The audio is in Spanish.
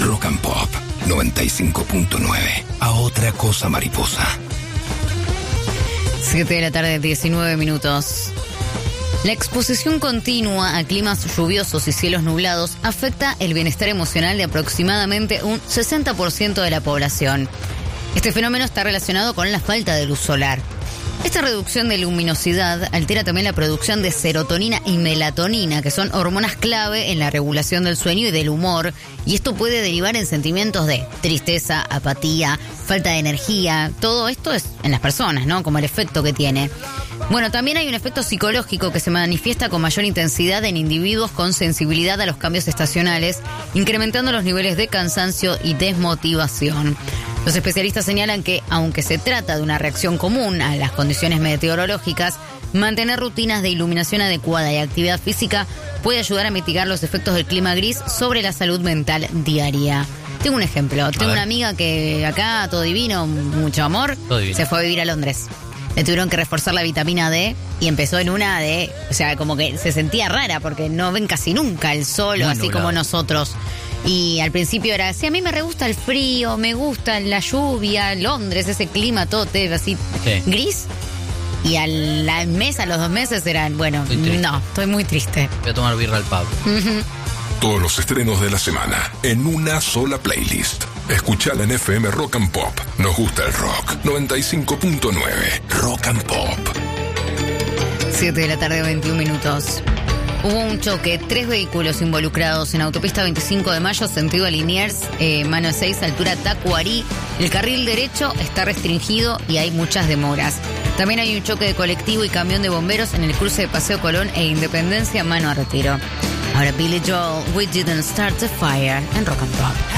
Rock and Pop 95.9. A otra cosa mariposa. 7:19 a.m. La exposición continua a climas lluviosos y cielos nublados afecta el bienestar emocional de aproximadamente un 60% de la población. Este fenómeno está relacionado con la falta de luz solar. Esta reducción de luminosidad altera también la producción de serotonina y melatonina, que son hormonas clave en la regulación del sueño y del humor, y esto puede derivar en sentimientos de tristeza, apatía, falta de energía. Todo esto es en las personas, ¿no? Como el efecto que tiene. Bueno, también hay un efecto psicológico que se manifiesta con mayor intensidad en individuos con sensibilidad a los cambios estacionales, incrementando los niveles de cansancio y desmotivación. Los especialistas señalan que, aunque se trata de una reacción común a las condiciones meteorológicas, mantener rutinas de iluminación adecuada y actividad física puede ayudar a mitigar los efectos del clima gris sobre la salud mental diaria. Tengo un ejemplo. Tengo una amiga que acá, todo divino, mucho amor, se fue a vivir a Londres. Le tuvieron que reforzar la vitamina D y empezó en una de... O sea, como que se sentía rara porque no ven casi nunca el sol, así nublado como nosotros. Y al principio era así, a mí me re gusta el frío, me gusta la lluvia, Londres, ese clima todo así gris. Y al mes, a los 2 meses eran, bueno, no, estoy muy triste. Voy a tomar birra al pub. Todos los estrenos de la semana en una sola playlist. Escuchala en FM Rock and Pop. Nos gusta el rock. 95.9 Rock and Pop. 7:21 a.m. Hubo un choque, 3 vehículos involucrados en autopista 25 de Mayo, sentido a Liniers, mano 6, altura Tacuarí. El carril derecho está restringido y hay muchas demoras. También hay un choque de colectivo y camión de bomberos en el cruce de Paseo Colón e Independencia, mano a Retiro. Ahora Billy Joel, We Didn't Start the Fire en Rock and Pop.